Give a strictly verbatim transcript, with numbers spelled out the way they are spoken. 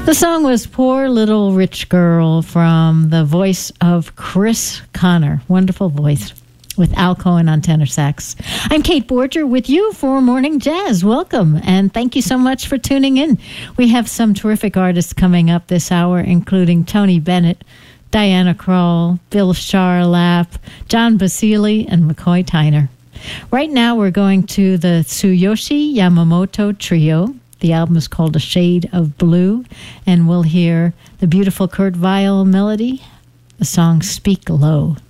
The song was Poor Little Rich Girl from the voice of Chris Connor. Wonderful voice with Al Cohen on tenor sax. I'm Kate Borger with you for Morning Jazz. Welcome, and thank you so much for tuning in. We have some terrific artists coming up this hour, including Tony Bennett, Diana Krall, Bill Charlap, John Basile, and McCoy Tyner. Right now, we're going to the Tsuyoshi Yamamoto Trio. The album is called A Shade of Blue, and we'll hear the beautiful Kurt Weill melody, the song Speak Low.